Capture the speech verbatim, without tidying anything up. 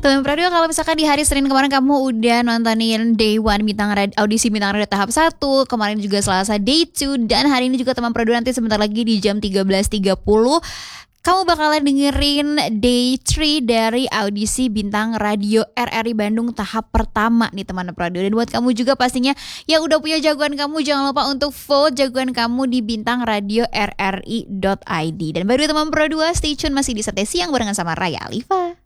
Teman Pradua, kalau misalkan di hari Senin kemarin kamu udah nontonin Day One Bintang Radio, audisi Bintang Radio tahap satu, kemarin juga Selasa Day Two, dan hari ini juga teman Pradua nanti sebentar lagi di jam tiga belas tiga puluh kamu bakalan dengerin Day Three dari audisi Bintang Radio R R I Bandung tahap pertama nih teman Pradua. Dan buat kamu juga pastinya yang udah punya jagoan kamu, jangan lupa untuk vote jagoan kamu di bintang radio r r i dot i d. Dan baru teman Pradua, stay tune masih di Santai Siang barengan sama Raya Alifa.